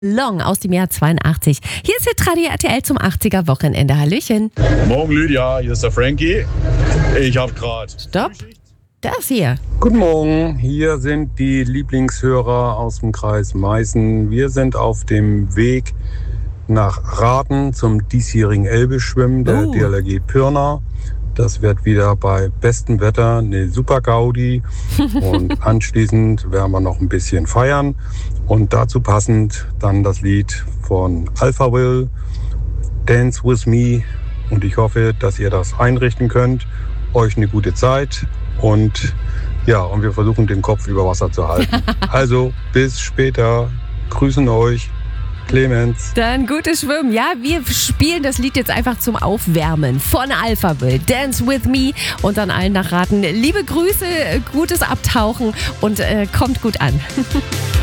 Long aus dem Jahr 82. Hier ist Hitradio RTL zum 80er Wochenende. Hallöchen. Morgen Lydia, hier ist der Frankie. Ich habe gerade... Stopp. Das hier. Guten Morgen, hier sind die Lieblingshörer aus dem Kreis Meißen. Wir sind auf dem Weg nach Raten zum diesjährigen Elbe-Schwimmen der DLRG Pirna. Das wird wieder bei bestem Wetter eine super Gaudi und anschließend werden wir noch ein bisschen feiern und dazu passend dann das Lied von Alphaville, Dance With Me, und ich hoffe, dass ihr das einrichten könnt, euch eine gute Zeit und wir versuchen den Kopf über Wasser zu halten. Also bis später, grüßen euch. Clemens. Dann gutes Schwimmen. Ja, wir spielen das Lied jetzt einfach zum Aufwärmen von Alphaville. Dance With Me und dann allen nach Raten. Liebe Grüße, gutes Abtauchen und kommt gut an.